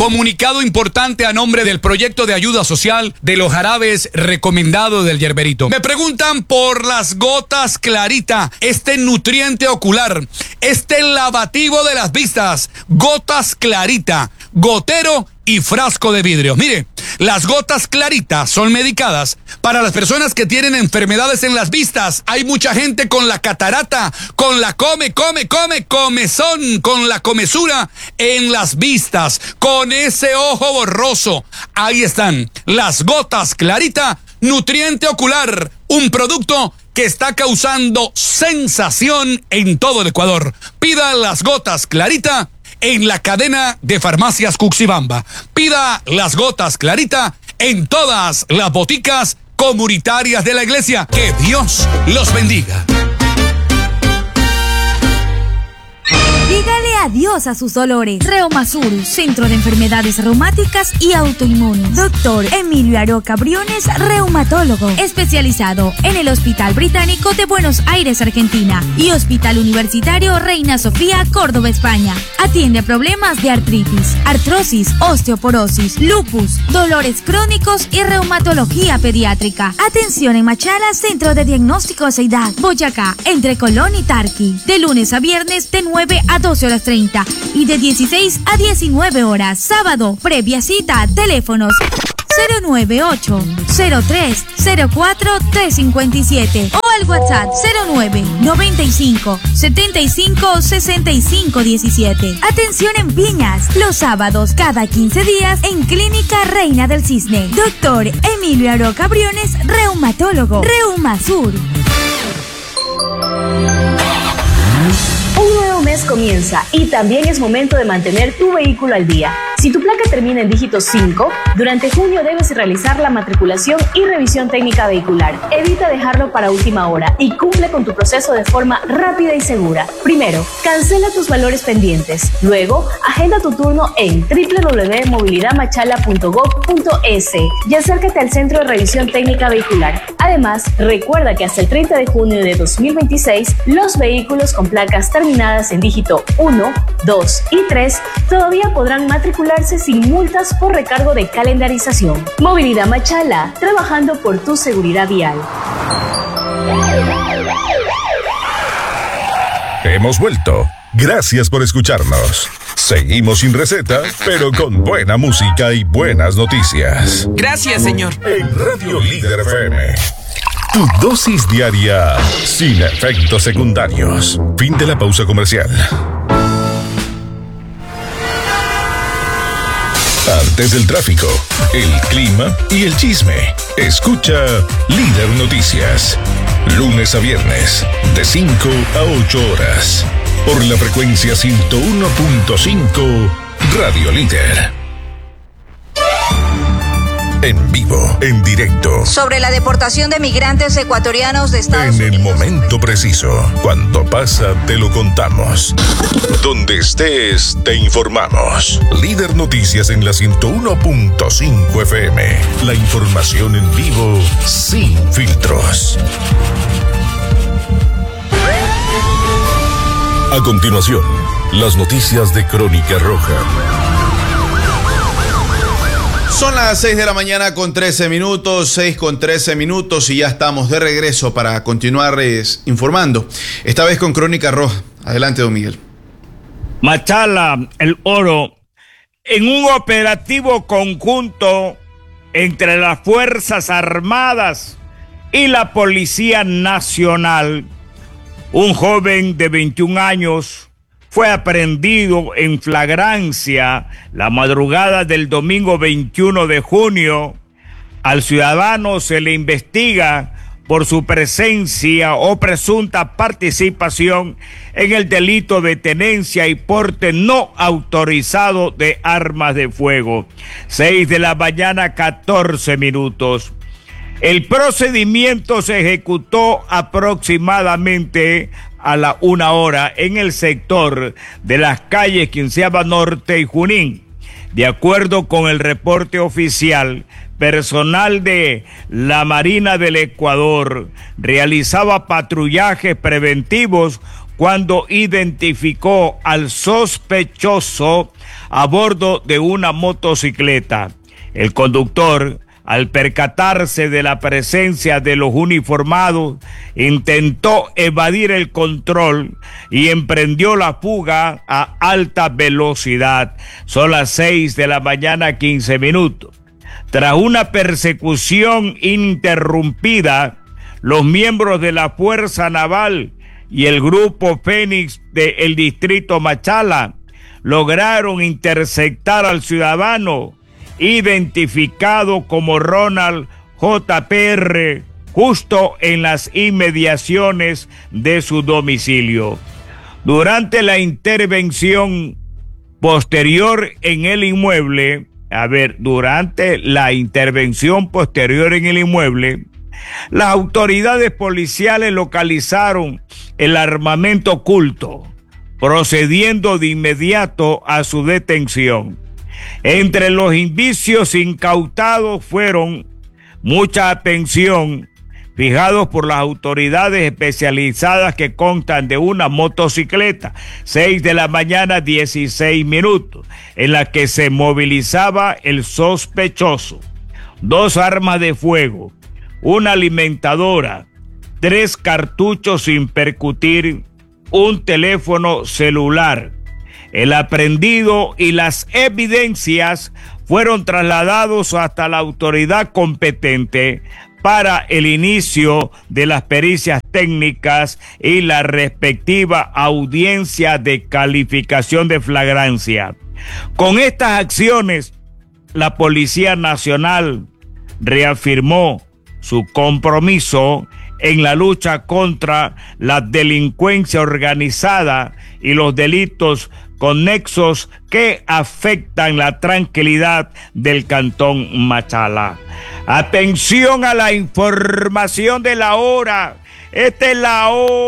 Comunicado importante a nombre del proyecto de ayuda social de los jarabes recomendados del Yerberito. Me preguntan por las gotas Clarita, este nutriente ocular, este lavativo de las vistas, gotas Clarita, gotero y frasco de vidrio. Mire, las gotas Clarita son medicadas para las personas que tienen enfermedades en las vistas. Hay mucha gente con la catarata, con la comezón, con la comezura en las vistas, con ese ojo borroso. Ahí están las gotas Clarita, nutriente ocular, un producto que está causando sensación en todo el Ecuador. Pida las gotas Clarita en la cadena de farmacias Cuxibamba. Pida las gotas Clarita en todas las boticas comunitarias de la iglesia. Que Dios los bendiga. Dígale adiós a sus dolores. Reumasur, Centro de Enfermedades Reumáticas y Autoinmunes. Doctor Emilio Aroca Briones, reumatólogo, especializado en el Hospital Británico de Buenos Aires, Argentina, y Hospital Universitario Reina Sofía, Córdoba, España. Atiende problemas de artritis, artrosis, osteoporosis, lupus, dolores crónicos y reumatología pediátrica. Atención en Machala, Centro de Diagnóstico Seidad, Boyacá, entre Colón y Tarqui. De lunes a viernes de 9 a 12:30 y de 16 a 19 horas. Sábado, previa cita, teléfonos 098-03-04-357 o al WhatsApp 09-95-75-65-17. Atención en Piñas, los sábados cada 15 días en Clínica Reina del Cisne. Doctor Emilio Aroca Briones, reumatólogo. Reumasur. Un nuevo mes comienza y también es momento de mantener tu vehículo al día. Si tu placa termina en dígito 5, durante junio debes realizar la matriculación y revisión técnica vehicular. Evita dejarlo para última hora y cumple con tu proceso de forma rápida y segura. Primero, cancela tus valores pendientes. Luego, agenda tu turno en www.movilidadmachala.gov.es y acércate al Centro de Revisión Técnica Vehicular. Además, recuerda que hasta el 30 de junio de 2026, los vehículos con placas terminadas en dígito 1, 2 y 3 todavía podrán matricularse sin multas por recargo de calendarización. Movilidad Machala, trabajando por tu seguridad vial. Hemos vuelto. Gracias por escucharnos. Seguimos sin receta, pero con buena música y buenas noticias. Gracias, señor. En Radio Líder FM. Tu dosis diaria sin efectos secundarios. Fin de la pausa comercial. Antes del tráfico, el clima y el chisme. Escucha Líder Noticias. Lunes a viernes, de 5 a 8 horas. Por la frecuencia 101.5 Radio Líder. En vivo, en directo. Sobre la deportación de migrantes ecuatorianos de Estados Unidos. En el momento preciso. Cuando pasa, te lo contamos. Donde estés, te informamos. Líder Noticias en la 101.5 FM. La información en vivo, sin filtros. A continuación, las noticias de Crónica Roja. Son las 6 de la mañana con 13 minutos, 6 con 13 minutos y ya estamos de regreso para continuar informando. Esta vez con Crónica Roja. Adelante, don Miguel. Machala, El Oro, en un operativo conjunto entre las Fuerzas Armadas y la Policía Nacional, un joven de 21 años fue aprehendido en flagrancia la madrugada del domingo 21 de junio. Al ciudadano se le investiga por su presencia o presunta participación en el delito de tenencia y porte no autorizado de armas de fuego. 6 de la mañana, 14 minutos. El procedimiento se ejecutó aproximadamente a la 1 hora en el sector de las calles Quinceava Norte y Junín. De acuerdo con el reporte oficial, personal de la Marina del Ecuador realizaba patrullajes preventivos cuando identificó al sospechoso a bordo de una motocicleta. El conductor, al percatarse de la presencia de los uniformados, intentó evadir el control y emprendió la fuga a alta velocidad. Son las 6 de la mañana, 15 minutos. Tras una persecución ininterrumpida, los miembros de la Fuerza Naval y el Grupo Fénix del distrito Machala lograron interceptar al ciudadano identificado como Ronald JPR justo en las inmediaciones de su domicilio. Durante la intervención posterior en el inmueble, las autoridades policiales localizaron el armamento oculto, procediendo de inmediato a su detención. Entre los indicios incautados fueron mucha atención fijados por las autoridades especializadas que constan de una motocicleta, 6 de la mañana, 16 minutos, en la que se movilizaba el sospechoso, 2 armas de fuego, una alimentadora, 3 cartuchos sin percutir, un teléfono celular. El aprehendido y las evidencias fueron trasladados hasta la autoridad competente para el inicio de las pericias técnicas y la respectiva audiencia de calificación de flagrancia. Con estas acciones, la Policía Nacional reafirmó su compromiso en la lucha contra la delincuencia organizada y los delitos conexos que afectan la tranquilidad del Cantón Machala. Atención a la información de la hora. Esta es la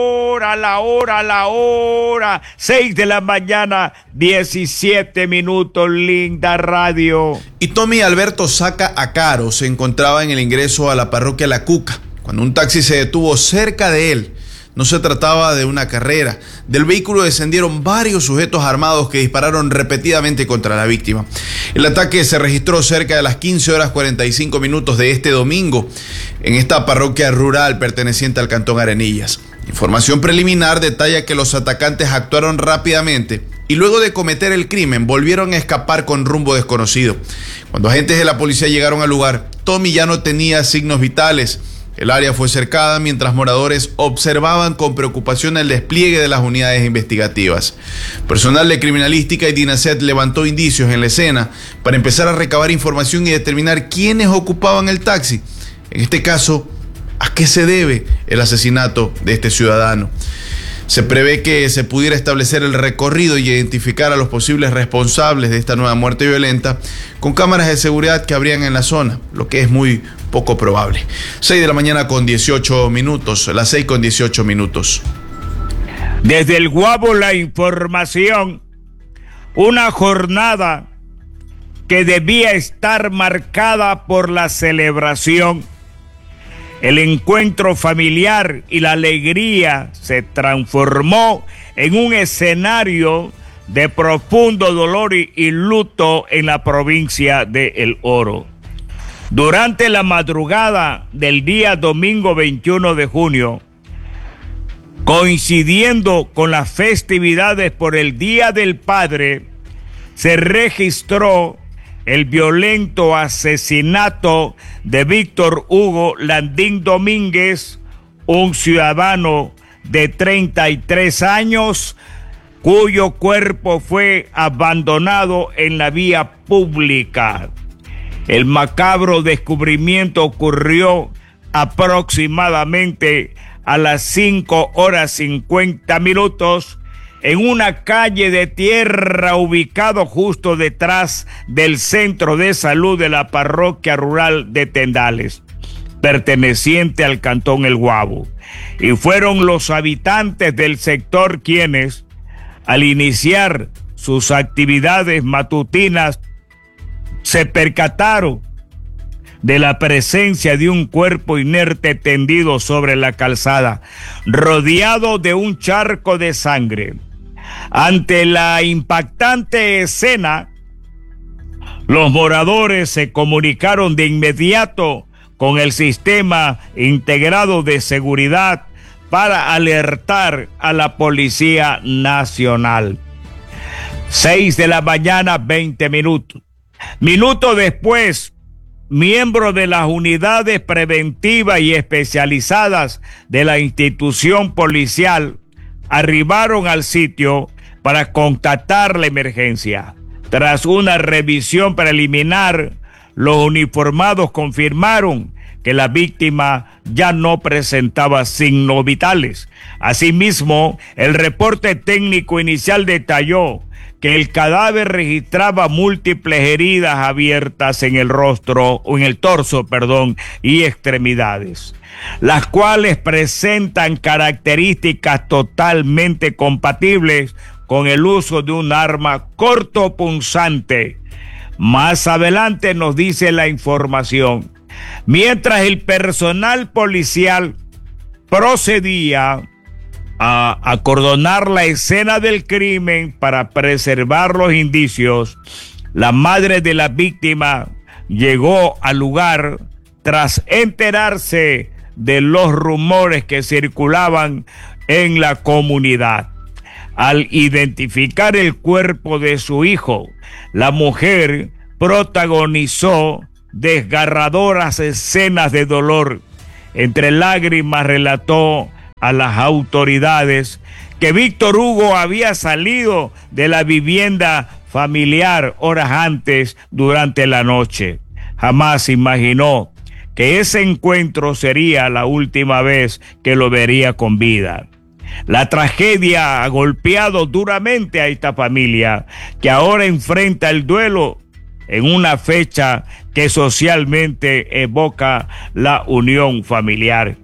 hora. 6 de la mañana, 17 minutos, linda radio. Y Tommy Alberto Saca Acaro se encontraba en el ingreso a la parroquia La Cuca cuando un taxi se detuvo cerca de él. No se trataba de una carrera. Del vehículo descendieron varios sujetos armados que dispararon repetidamente contra la víctima. El ataque se registró cerca de las 15:45 de este domingo en esta parroquia rural perteneciente al Cantón Arenillas. Información preliminar detalla que los atacantes actuaron rápidamente y luego de cometer el crimen volvieron a escapar con rumbo desconocido. Cuando agentes de la policía llegaron al lugar, Tommy ya no tenía signos vitales. El área fue cercada mientras moradores observaban con preocupación el despliegue de las unidades investigativas. Personal de criminalística y DINASET levantó indicios en la escena para empezar a recabar información y determinar quiénes ocupaban el taxi. En este caso, ¿a qué se debe el asesinato de este ciudadano? Se prevé que se pudiera establecer el recorrido y identificar a los posibles responsables de esta nueva muerte violenta con cámaras de seguridad que habrían en la zona, lo que es muy poco probable. 6 de la mañana con 18 minutos, las 6 con 18 minutos. Desde el Guabo la información, una jornada que debía estar marcada por la celebración, el encuentro familiar y la alegría se transformó en un escenario de profundo dolor y luto en la provincia de El Oro. Durante la madrugada del día domingo 21 de junio, coincidiendo con las festividades por el Día del Padre, se registró el violento asesinato de Víctor Hugo Landín Domínguez, un ciudadano de 33 años, cuyo cuerpo fue abandonado en la vía pública. El macabro descubrimiento ocurrió aproximadamente a las 5:50 en una calle de tierra ubicado justo detrás del centro de salud de la parroquia rural de Tendales, perteneciente al Cantón El Guabo. Y fueron los habitantes del sector quienes, al iniciar sus actividades matutinas, se percataron de la presencia de un cuerpo inerte tendido sobre la calzada, rodeado de un charco de sangre. Ante la impactante escena, los moradores se comunicaron de inmediato con el sistema integrado de seguridad para alertar a la Policía Nacional. 6 de la mañana, 20 minutos. Minutos después, miembros de las unidades preventivas y especializadas de la institución policial arribaron al sitio para constatar la emergencia. Tras una revisión preliminar, los uniformados confirmaron que la víctima ya no presentaba signos vitales. Asimismo, el reporte técnico inicial detalló que el cadáver registraba múltiples heridas abiertas en el rostro, o en el torso, y extremidades, las cuales presentan características totalmente compatibles con el uso de un arma cortopunzante. Más adelante nos dice la información, mientras el personal policial procedía a acordonar la escena del crimen para preservar los indicios, la madre de la víctima llegó al lugar tras enterarse de los rumores que circulaban en la comunidad. Al identificar el cuerpo de su hijo, la mujer protagonizó desgarradoras escenas de dolor. Entre lágrimas relató a las autoridades que Víctor Hugo había salido de la vivienda familiar horas antes durante la noche. Jamás imaginó que ese encuentro sería la última vez que lo vería con vida. La tragedia ha golpeado duramente a esta familia, que ahora enfrenta el duelo en una fecha que socialmente evoca la unión familiar.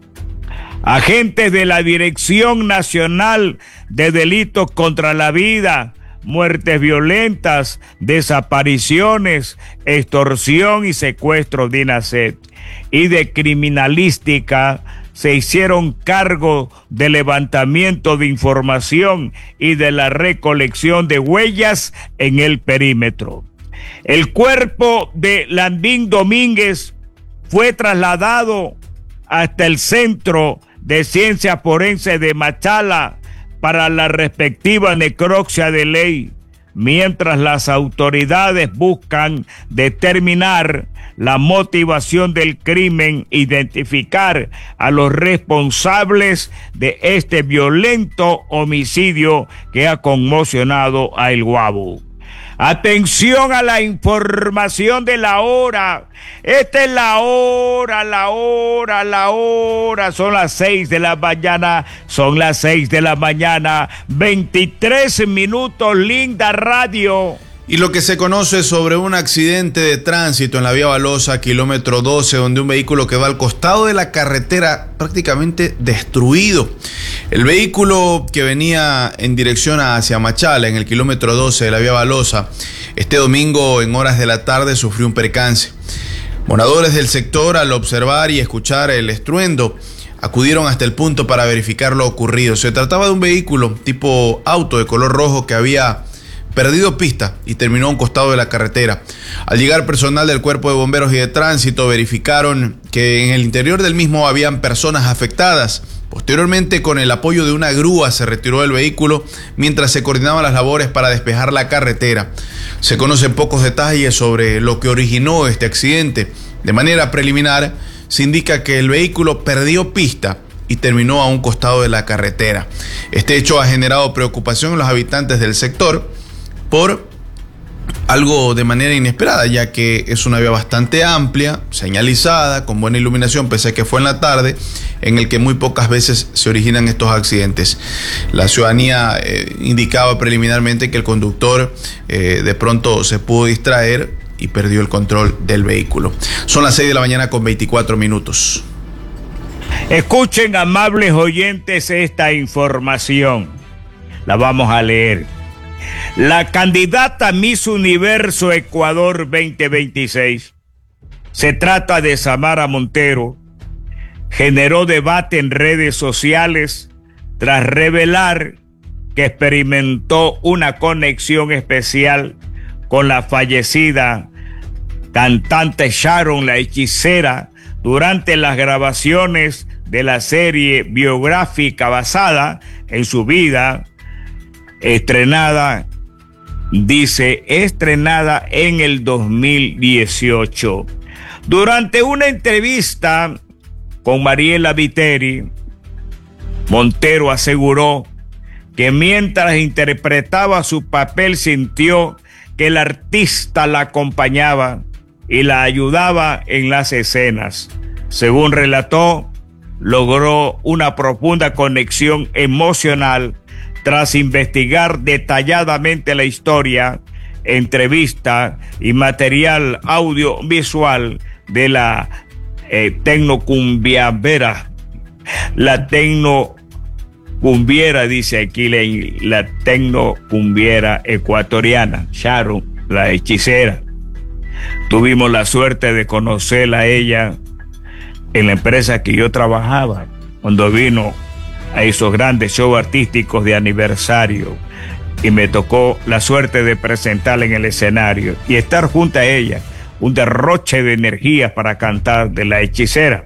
Agentes de la Dirección Nacional de Delitos contra la Vida, muertes violentas, desapariciones, extorsión y secuestro de INASET y de criminalística se hicieron cargo del levantamiento de información y de la recolección de huellas en el perímetro. El cuerpo de Landín Domínguez fue trasladado hasta el Centro de Ciencias Forenses de Machala para la respectiva necropsia de ley, mientras las autoridades buscan determinar la motivación del crimen, identificar a los responsables de este violento homicidio que ha conmocionado a El Guabo. Atención a la información de la hora. Esta es la hora. Son las 6 de la mañana, 23 minutos, linda radio. Y lo que se conoce sobre un accidente de tránsito en la vía Balosa, kilómetro 12, donde un vehículo que va al costado de la carretera prácticamente destruido. El vehículo que venía en dirección hacia Machala, en el kilómetro 12 de la vía Balosa, este domingo en horas de la tarde sufrió un percance. Moradores del sector, al observar y escuchar el estruendo, acudieron hasta el punto para verificar lo ocurrido. Se trataba de un vehículo tipo auto de color rojo que había perdido pista y terminó a un costado de la carretera. Al llegar personal del Cuerpo de Bomberos y de Tránsito, verificaron que en el interior del mismo habían personas afectadas. Posteriormente, con el apoyo de una grúa, se retiró del vehículo mientras se coordinaban las labores para despejar la carretera. Se conocen pocos detalles sobre lo que originó este accidente. De manera preliminar, se indica que el vehículo perdió pista y terminó a un costado de la carretera. Este hecho ha generado preocupación en los habitantes del sector por algo de manera inesperada, ya que es una vía bastante amplia, señalizada, con buena iluminación, pese a que fue en la tarde, en el que muy pocas veces se originan estos accidentes. La ciudadanía indicaba preliminarmente que el conductor de pronto se pudo distraer y perdió el control del vehículo. Son las 6 de la mañana con 24 minutos. Escuchen, amables oyentes, esta información. La vamos a leer. La candidata Miss Universo Ecuador 2026 se trata de Samara Montero, generó debate en redes sociales tras revelar que experimentó una conexión especial con la fallecida cantante Sharon la Hechicera durante las grabaciones de la serie biográfica basada en su vida, estrenada en el 2018. Durante una entrevista con Mariela Viteri, Montero aseguró que mientras interpretaba su papel sintió que el artista la acompañaba y la ayudaba en las escenas. Según relató, logró una profunda conexión emocional tras investigar detalladamente la historia, entrevista y material audiovisual de la tecnocumbiambera. La tecnocumbiera, dice aquí, la tecnocumbiera ecuatoriana, Sharon la Hechicera. Tuvimos la suerte de conocerla a ella en la empresa que yo trabajaba, cuando vino a esos grandes shows artísticos de aniversario, y me tocó la suerte de presentarla en el escenario y estar junto a ella, un derroche de energía para cantar de la Hechicera.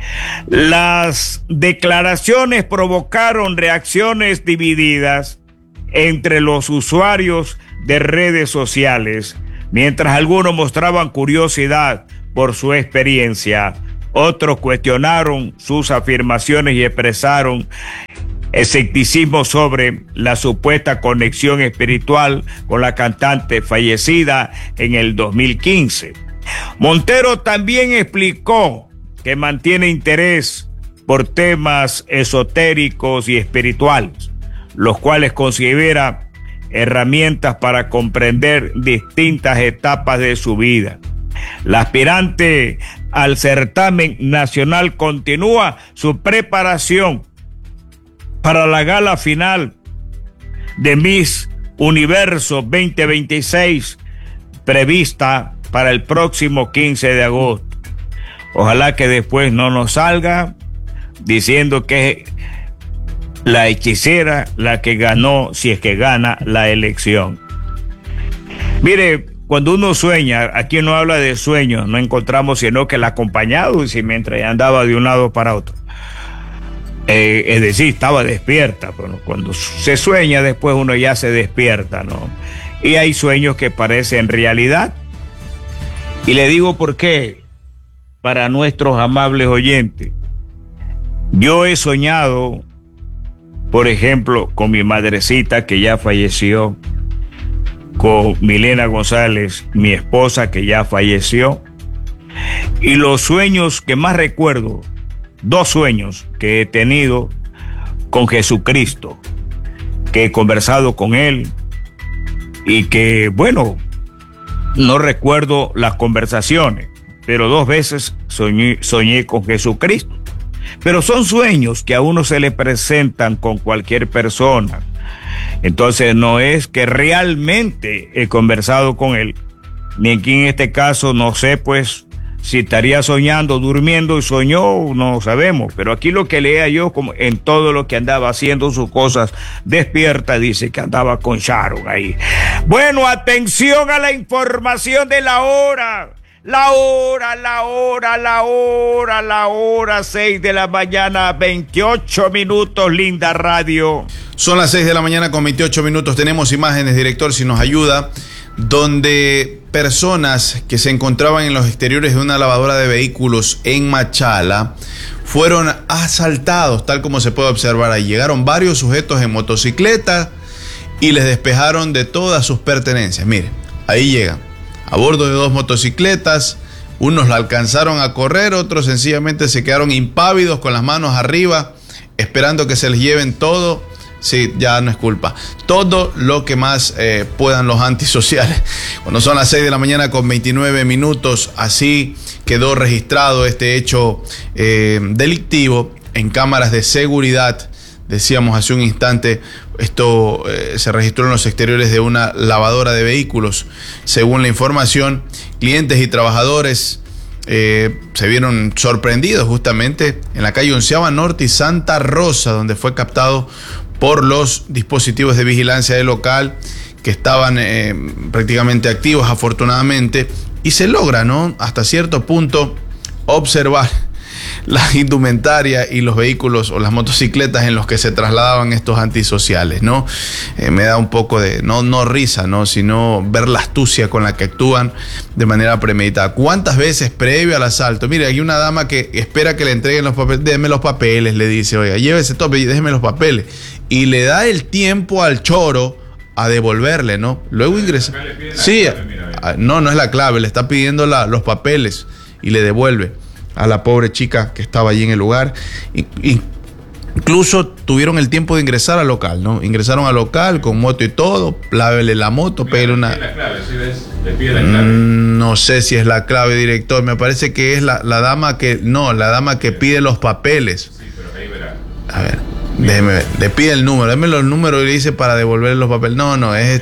Las declaraciones provocaron reacciones divididas entre los usuarios de redes sociales. Mientras algunos mostraban curiosidad por su experiencia, otros cuestionaron sus afirmaciones y expresaron escepticismo sobre la supuesta conexión espiritual con la cantante fallecida en el 2015. Montero también explicó que mantiene interés por temas esotéricos y espirituales, los cuales considera herramientas para comprender distintas etapas de su vida. La aspirante al certamen nacional continúa su preparación para la gala final de Miss Universo 2026, prevista para el próximo 15 de agosto. Ojalá que después no nos salga diciendo que la Hechicera la que ganó, si es que gana la elección. Mire, cuando uno sueña, aquí no habla de sueños, no encontramos sino que el acompañado, y si mientras andaba de un lado para otro. Es decir, estaba despierta, pero cuando se sueña después uno ya se despierta, ¿no? Y hay sueños que parecen realidad. Y le digo por qué, para nuestros amables oyentes. Yo he soñado, por ejemplo, con mi madrecita que ya falleció, con Milena González, mi esposa que ya falleció, y los sueños que más recuerdo, 2 sueños que he tenido con Jesucristo, que he conversado con él y que, bueno, no recuerdo las conversaciones, pero 2 veces soñé con Jesucristo. Pero son sueños que a uno se le presentan con cualquier persona. Entonces no es que realmente he conversado con él, ni aquí en este caso no sé pues si estaría soñando, durmiendo y soñó, no sabemos. Pero aquí lo que leía yo, como en todo lo que andaba haciendo sus cosas despierta, dice que andaba con Sharon ahí. Bueno, atención a la información de la hora. La hora, 6 de la mañana, 28 minutos, linda radio. Son las 6 de la mañana con 28 minutos. Tenemos imágenes, director, si nos ayuda, donde personas que se encontraban en los exteriores de una lavadora de vehículos en Machala fueron asaltados, tal como se puede observar ahí. Llegaron varios sujetos en motocicleta y les despejaron de todas sus pertenencias. Miren, ahí llegan a bordo de 2 motocicletas. Unos la alcanzaron a correr, otros sencillamente se quedaron impávidos con las manos arriba, esperando que se les lleven todo. Sí, ya no es culpa. Todo lo que más puedan los antisociales. Cuando son las 6 de la mañana con 29 minutos, así quedó registrado este hecho delictivo en cámaras de seguridad. Decíamos hace un instante, esto se registró en los exteriores de una lavadora de vehículos. Según la información, clientes y trabajadores se vieron sorprendidos justamente en la calle 11ª Norte y Santa Rosa, donde fue captado por los dispositivos de vigilancia del local que estaban prácticamente activos afortunadamente, y se logra, ¿no?, hasta cierto punto observar la indumentaria y los vehículos o las motocicletas en los que se trasladaban estos antisociales, ¿no? Me da un poco de, no risa, ¿no?, sino ver la astucia con la que actúan de manera premeditada. ¿Cuántas veces previo al asalto? Mire, hay una dama que espera que le entreguen los papeles, déjeme los papeles, le dice, oiga, llévese todo, déjeme los papeles, y le da el tiempo al choro a devolverle, ¿no? Luego ingresa. Sí, no es la clave, le está pidiendo los papeles y le devuelve a la pobre chica que estaba allí en el lugar. Incluso tuvieron el tiempo de ingresar al local, ¿no? Ingresaron al local con moto y todo, lávele la moto, pégale una... La clave, ¿sí ves? Le pide la clave. No sé si es la clave, director. Me parece que es la dama que... No, la dama que pide los papeles. Sí, pero ahí verá. A ver, déjeme ver. Le pide el número, déjeme los números y le dice para devolverle los papeles. No, es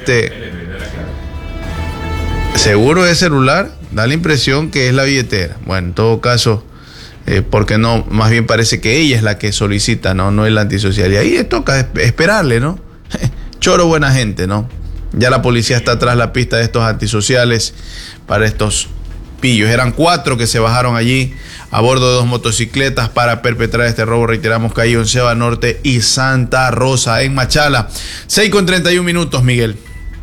¿Seguro es celular? Da la impresión que es la billetera. Bueno, en todo caso, porque no, más bien parece que ella es la que solicita, no es la antisocial. Y ahí le toca esperarle, ¿no? Choro buena gente, ¿no? Ya la policía está tras la pista de estos antisociales para estos pillos. Eran 4 que se bajaron allí a bordo de 2 motocicletas para perpetrar este robo. Reiteramos, calle 11ª Norte y Santa Rosa en Machala. 6:31, Miguel.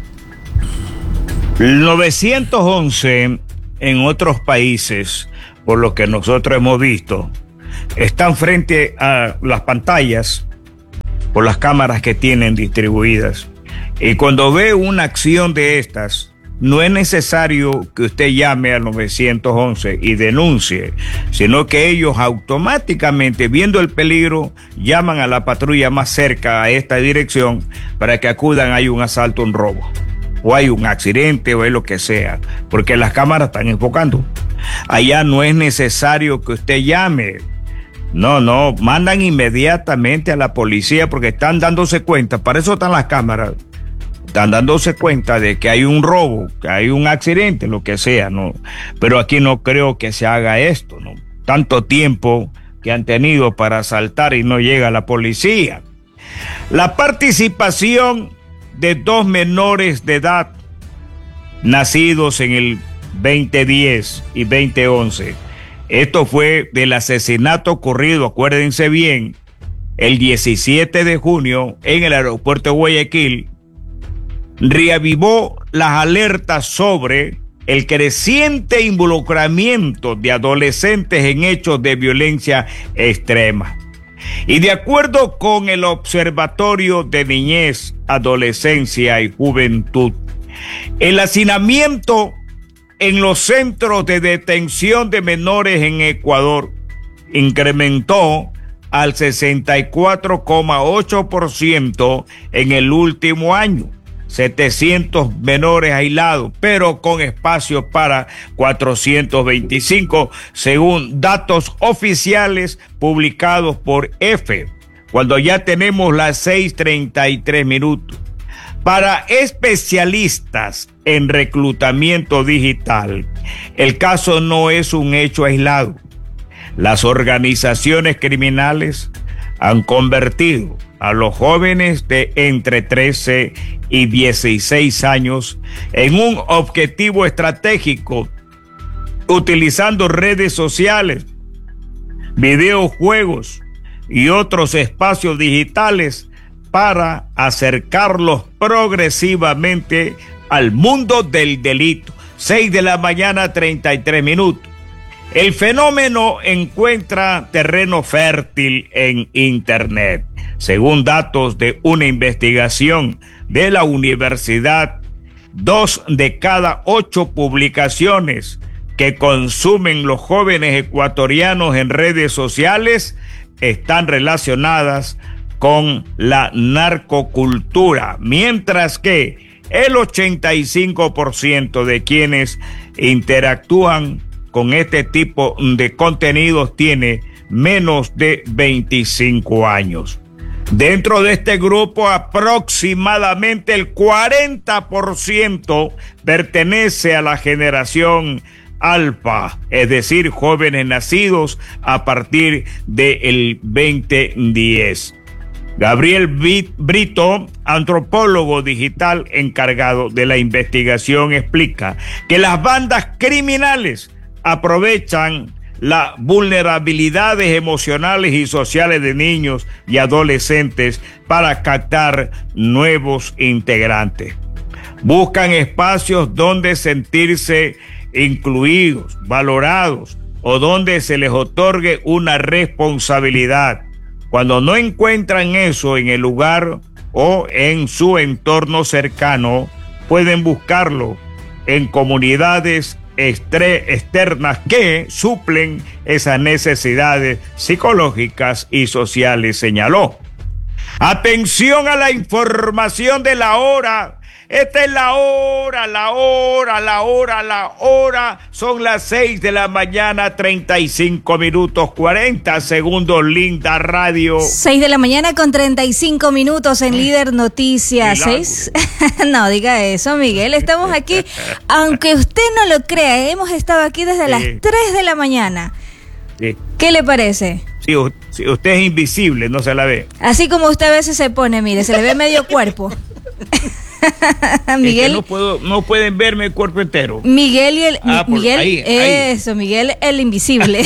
911 en otros países, por lo que nosotros hemos visto, están frente a las pantallas por las cámaras que tienen distribuidas. Y cuando ve una acción de estas, no es necesario que usted llame al 911 y denuncie, sino que ellos automáticamente, viendo el peligro, llaman a la patrulla más cerca a esta dirección para que acudan. Hay un asalto, un robo, o hay un accidente, o es lo que sea, porque las cámaras están enfocando. Allá no es necesario que usted llame. No, mandan inmediatamente a la policía porque están dándose cuenta, para eso están las cámaras, están dándose cuenta de que hay un robo, que hay un accidente, lo que sea, ¿no? Pero aquí no creo que se haga esto, ¿no? Tanto tiempo que han tenido para asaltar y no llega la policía. La participación de 2 menores de edad nacidos en el 2010 y 2011. Esto fue del asesinato ocurrido, acuérdense bien, el 17 de junio en el aeropuerto de Guayaquil. Reavivó las alertas sobre el creciente involucramiento de adolescentes en hechos de violencia extrema. Y de acuerdo con el Observatorio de Niñez, Adolescencia y Juventud, el hacinamiento en los centros de detención de menores en Ecuador incrementó al 64,8% en el último año. 700 menores aislados, pero con espacios para 425, según datos oficiales publicados por EFE, cuando ya tenemos las 6:33. Para especialistas en reclutamiento digital, el caso no es un hecho aislado. Las organizaciones criminales han convertido a los jóvenes de entre 13 y 16 años en un objetivo estratégico, utilizando redes sociales, videojuegos y otros espacios digitales para acercarlos progresivamente al mundo del delito. 6:33 a.m. El fenómeno encuentra terreno fértil en Internet. Según datos de una investigación de la universidad, 2 de cada 8 publicaciones que consumen los jóvenes ecuatorianos en redes sociales están relacionadas con la narcocultura, mientras que el 85% de quienes interactúan con este tipo de contenidos tiene menos de 25 años. Dentro de este grupo, aproximadamente el 40% pertenece a la generación alfa, es decir, jóvenes nacidos a partir del 2010. Gabriel Brito, antropólogo digital encargado de la investigación, explica que las bandas criminales aprovechan las vulnerabilidades emocionales y sociales de niños y adolescentes para captar nuevos integrantes. Buscan espacios donde sentirse incluidos, valorados o donde se les otorgue una responsabilidad. Cuando no encuentran eso en el lugar o en su entorno cercano, pueden buscarlo en comunidades externas que suplen esas necesidades psicológicas y sociales, señaló. Atención a la información de la hora. Esta es la hora. Son las 6 de la mañana, 35 minutos, 40 segundos, Linda Radio. 6 de la mañana con 35 minutos en Líder Noticias. 6. No diga eso, Miguel. Estamos aquí, aunque usted no lo crea, hemos estado aquí desde las 3 de la mañana. Sí. ¿Qué le parece? Sí, usted es invisible, no se la ve. Así como usted a veces se pone, mire, se le ve medio cuerpo. Miguel, es que no pueden verme el cuerpo entero. Miguel y el Miguel, ahí. Eso, Miguel el invisible.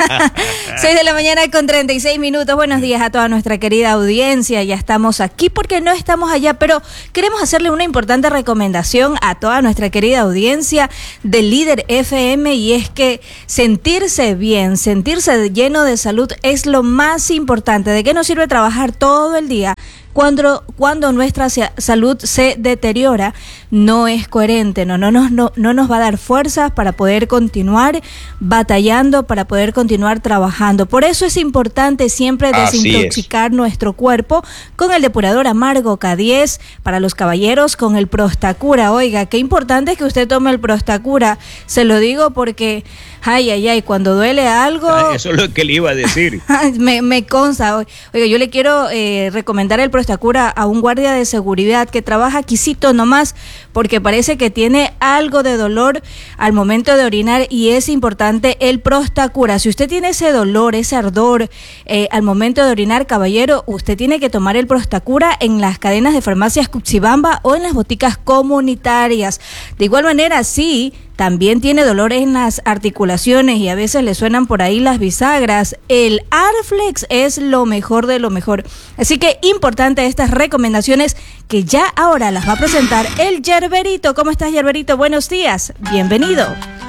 6 de la mañana con 36 minutos. Buenos días a toda nuestra querida audiencia. Ya estamos aquí porque no estamos allá, pero queremos hacerle una importante recomendación a toda nuestra querida audiencia de Líder FM, y es que sentirse bien, sentirse lleno de salud es lo más importante. ¿De qué nos sirve trabajar todo el día cuando nuestra salud se deteriora? No es coherente, no nos va a dar fuerzas para poder continuar batallando, para poder continuar trabajando. Por eso es importante siempre desintoxicar nuestro cuerpo con el depurador amargo K10, para los caballeros con el Prostacura. Oiga, qué importante es que usted tome el Prostacura, se lo digo porque cuando duele algo... Eso es lo que le iba a decir. me consta. Oiga, yo le quiero recomendar el Prostacura a un guardia de seguridad que trabaja quisito nomás, porque parece que tiene algo de dolor al momento de orinar, y es importante el Prostacura. Si usted tiene ese dolor, ese ardor al momento de orinar, caballero, usted tiene que tomar el Prostacura en las cadenas de farmacias Cuxibamba o en las boticas comunitarias. De igual manera, sí, también tiene dolor en las articulaciones y a veces le suenan por ahí las bisagras, el Arflex es lo mejor de lo mejor. Así que importante estas recomendaciones que ya ahora las va a presentar el Yerberito. ¿Cómo estás, Yerberito? Buenos días, bienvenido.